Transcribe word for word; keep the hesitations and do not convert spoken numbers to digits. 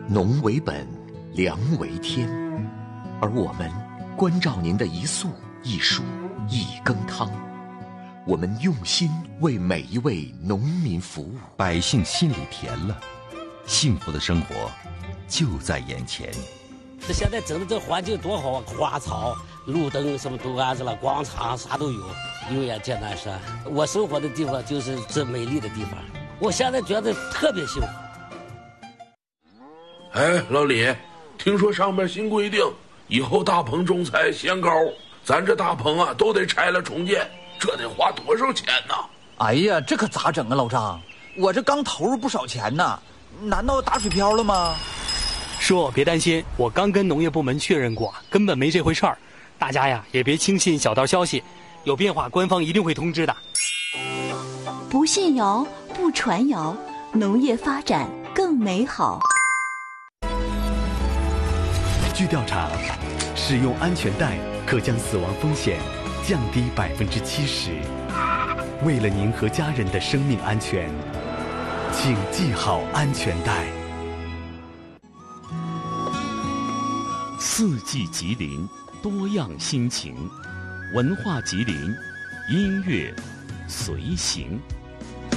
农为本，粮为天，而我们关照您的一粟一黍一羹汤，我们用心为每一位农民服务， 百姓心里甜了，幸福的生活就在眼前。 这现在整的这环境多好啊，花草、路灯什么都安置了，广场啥都有。永远见南山，我生活的地方就是这美丽的地方，我现在觉得特别幸福。 哎，老李，听说上面新规定，以后大棚种菜限高，咱这大棚啊都得拆了重建，这得花多少钱呢？ 哎呀，这可咋整啊，老张？我这刚投入不少钱呢，难道打水漂了吗？ 叔，别担心，我刚跟农业部门确认过，根本没这回事儿。大家呀，也别轻信小道消息，有变化官方一定会通知的。 不信谣，不传谣，农业发展更美好。 据调查，使用安全带可将死亡风险降低百分之七十。为了您和家人的生命安全，请系好安全带。 四季吉林，多样心情，文化吉林，音乐随行。